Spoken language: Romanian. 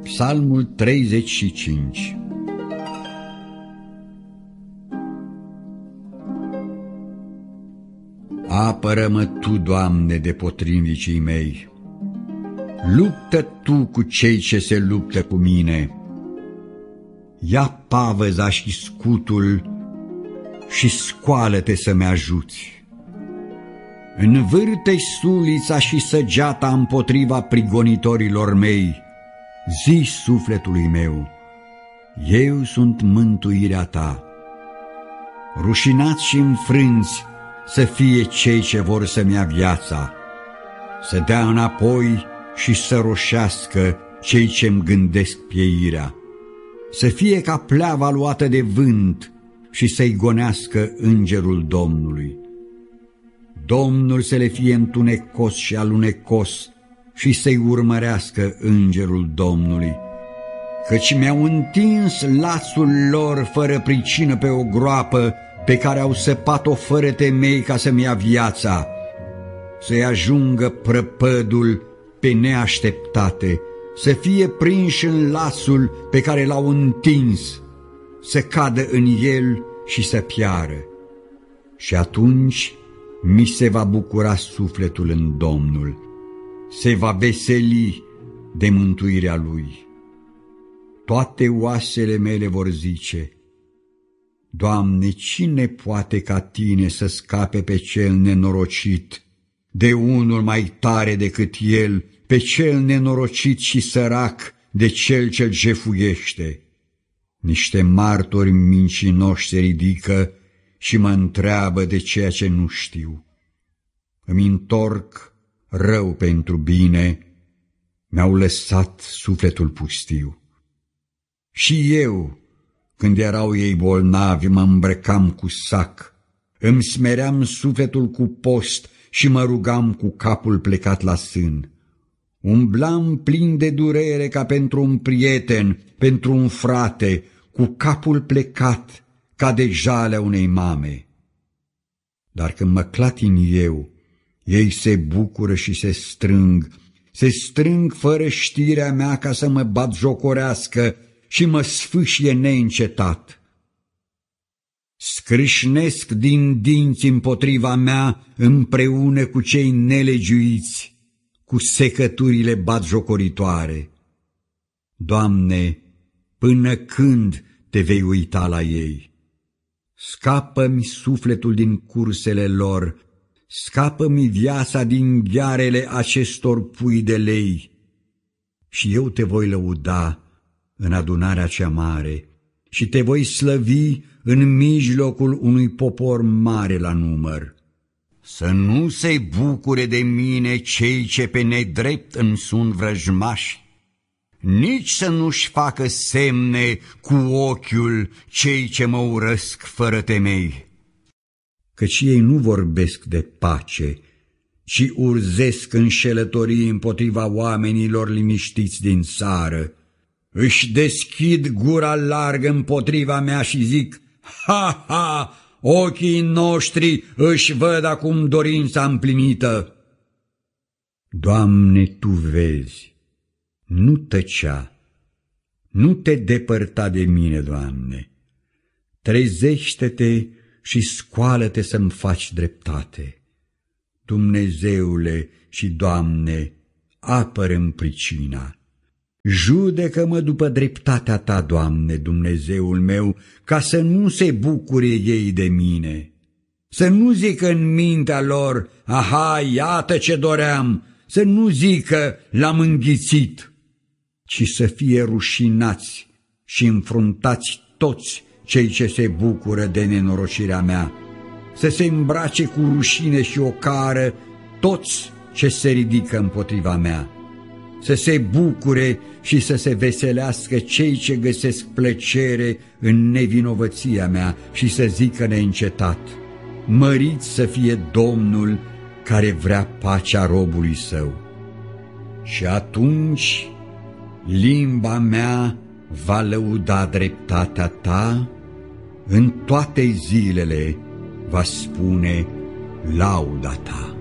Psalmul 35. Apără-mă Tu, Doamne, de potrivnicii mei. Luptă Tu cu cei ce se luptă cu mine. Ia pavăza și scutul și scoală-te să-mi ajuți. Învârte-i sulița și săgeata împotriva prigonitorilor mei. Zi sufletului meu, eu sunt mântuirea Ta. Rușinați și înfrânți să fie cei ce vor să-mi ia viața, să dea înapoi și să roșească cei ce-mi gândesc pieirea, să fie ca pleava luată de vânt și să-i gonească îngerul Domnului. Domnul să le fie întunecos și alunecos și să-i urmărească îngerul Domnului, căci mi-au întins lațul lor fără pricină pe o groapă pe care au săpat-o fără temei ca să-mi ia viața, să-i ajungă prăpădul pe neașteptate, să fie prinși în lațul pe care l-au întins, să cadă în el și să piară. Și atunci mi se va bucura sufletul în Domnul, se va veseli de mântuirea Lui. Toate oasele mele vor zice: Doamne, cine poate ca Tine să scape pe cel nenorocit, de unul mai tare decât el, pe cel nenorocit și sărac, de cel ce-l jefuiește? Niște martori mincinoși se ridică și mă întreabă de ceea ce nu știu. Îmi întorc rău pentru bine, mi-au lăsat sufletul pustiu. Și eu, când erau ei bolnavi, mă îmbrăcam cu sac, îmi smeream sufletul cu post și mă rugam cu capul plecat la sân. Umblam plin de durere ca pentru un prieten, pentru un frate, cu capul plecat ca de jalea unei mame. Dar când mă clatin eu, ei se bucură și se strâng fără știrea mea ca să mă batjocorească și mă sfâșie neîncetat. Scrâșnesc din dinți împotriva mea împreună cu cei nelegiuiți, cu secăturile batjocoritoare. Doamne, până când Te vei uita la ei? Scapă-mi sufletul din cursele lor, scapă-mi viața din ghearele acestor pui de lei. Și eu Te voi lăuda în adunarea cea mare și Te voi slăvi în mijlocul unui popor mare la număr. Să nu se bucure de mine cei ce pe nedrept îmi sunt vrăjmași, nici să nu-și facă semne cu ochiul cei ce mă urăsc fără temei. Căci ei nu vorbesc de pace, ci urzesc înșelătorii împotriva oamenilor liniștiți din țară. Își deschid gura largă împotriva mea și zic: ha, ha, ochii noștri își văd acum dorința împlinită. Doamne, Tu vezi, nu tăcea, nu Te depărta de mine, Doamne. Trezește-te și scoală-te să-mi faci dreptate. Dumnezeule și Doamne, apără-mi pricina. Judecă-mă după dreptatea Ta, Doamne, Dumnezeul meu, ca să nu se bucure ei de mine. Să nu zică în mintea lor: aha, iată ce doream, să nu zică: l-am înghițit, ci să fie rușinați și înfruntați toți cei ce se bucură de nenorocirea mea, să se îmbrace cu rușine și ocară toți ce se ridică împotriva mea, să se bucure și să se veselească cei ce găsesc plăcere în nevinovăția mea și să zică neîncetat: mărit să fie Domnul care vrea pacea robului Său. Și atunci limba mea va lăuda dreptatea Ta, în toate zilele va spune lauda Ta.